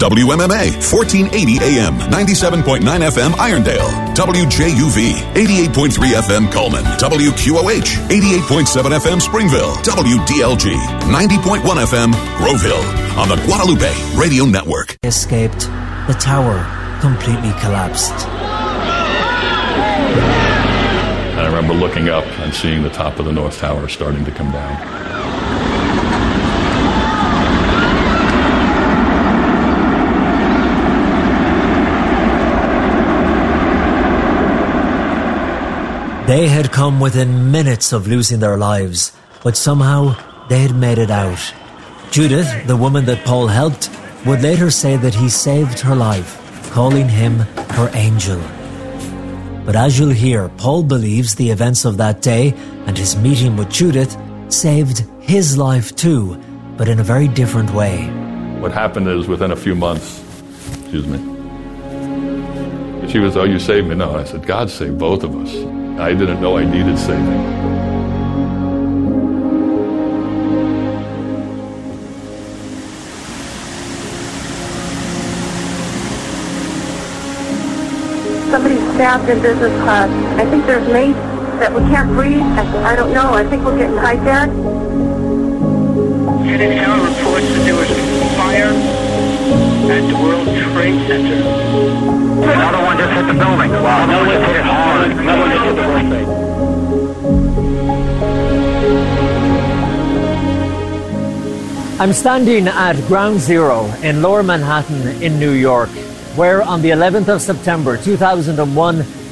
WMMA, 1480 AM, 97.9 FM Irondale. WJUV, 88.3 FM Coleman. WQOH, 88.7 FM Springville. WDLG, 90.1 FM Groveville. On the Guadalupe Radio Network. Escaped, the tower completely collapsed. And I remember looking up and seeing the top of the North Tower starting to come down. They had come within minutes of losing their lives, but somehow they had made it out. Judith, the woman that Paul helped, would later say that he saved her life, calling him her angel. But as you'll hear, Paul believes the events of that day and his meeting with Judith saved his life too, but in a very different way. What happened is within a few months, she was, "Oh, you saved me." No, I said, "God saved both of us." I didn't know I needed saving. Somebody's stabbed in business class. I think there's mates that we can't breathe. I don't know. I think we're getting hijacked. Unit Tower reports that there was a fire at the World Trade Center. Another one just hit the building. Wow, another one just hit it hard. Another one just hit the World Trade. I'm standing at Ground Zero in Lower Manhattan in New York, where on the 11th of September 2001,